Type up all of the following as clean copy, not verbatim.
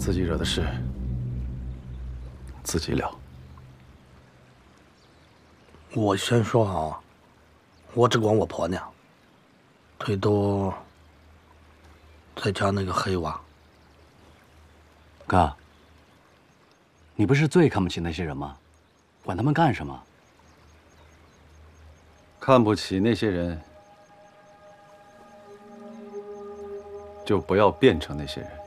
自己惹的事，自己了。 我先说啊，我只管我婆娘，最多再加那个黑娃。 哥，你不是最看不起那些人吗？管他们干什么？ 看不起那些人，就不要变成那些人。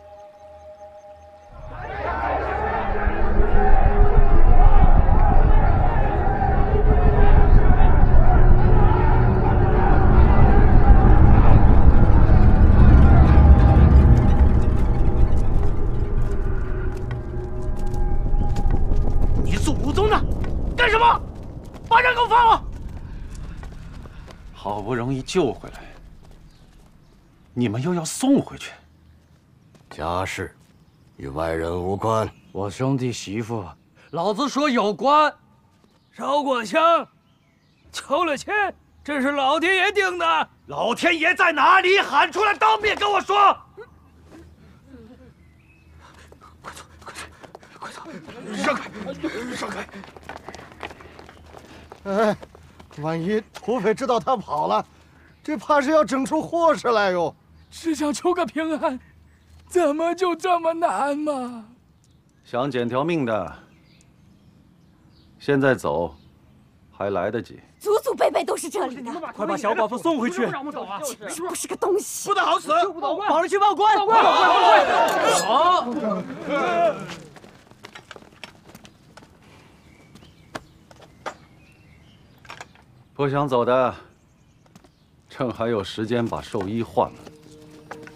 你祖宗的，干什么？把人给我放了！ 好不容易救回来，你们又要送回去。 家事与外人无关。 我兄弟媳妇，老子说有关。 烧过香，求了签，这是老天爷定的。老天爷在哪里？喊出来，当面跟我说。快走！让开！让开！ 哎，万一土匪知道他跑了，这怕是要整出祸事来哟。 只想求个平安，怎么就这么难嘛？ 想捡条命的，现在走，还来得及。 祖祖辈辈都是这里的， 快把小寡妇送回去！ 简直不是个东西！ 不得好死！ 保人去报官！ 报官！好。 不想走的，趁还有时间把寿衣换了。